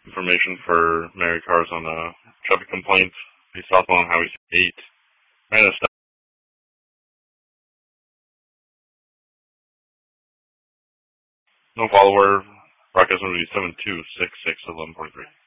information for Mary Cars on traffic complaints. Southbound Highway 8. Minus no follower. Broadcast will be 72661143.